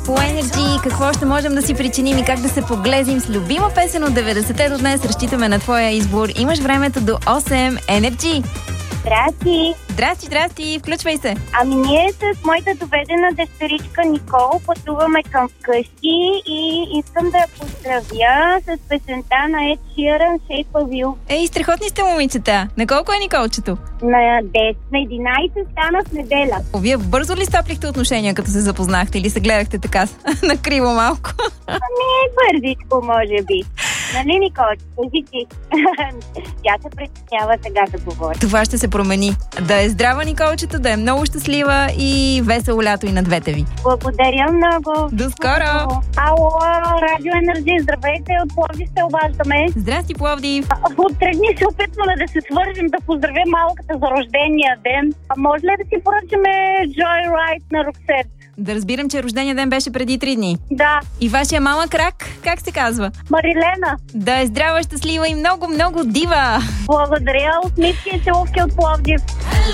По Energy, какво ще можем да си причиним и как да се поглезим с любима песен от 90-те до днес. Разчитаме на твоя избор. Имаш времето до 8. Energy! Здрасти! Здрасти, включвай се. Ами ние с моята доведена дъщеричка Никол пътуваме към вкъщи и искам да я поздравя с песента на Ed Sheeran Shape of You. Ей, страхотни сте, момичета. На колко е Николчето? На 10, на 11 стана в неделя. Вие бързо ли стоплихте отношения, като се запознахте или се гледахте така накриво малко? Ами бързичко, може би. Нали, Никол? Кажи ти. Тя се притеснява сега да говори. Това ще се промени. Да е здрава Николчето, да е много щастлива и весело лято и на двете ви. Благодаря много. До скоро! Ало, Радио Енерджи, здравейте, от Пловдив се обаждаме. Здрасти, Пловдив! От 3 дни се опитваме да се свържем, да поздравим малката за рождения ден. А може ли да си поръчаме Joyride на Роксет? Да разбирам, че рождения ден беше преди 3 дни. Да. И вашия малък рак, как се казва? Марилена. Да е здрава, щастлива и много, много дива! Благодаря, усмивки и целувки от Пловдив.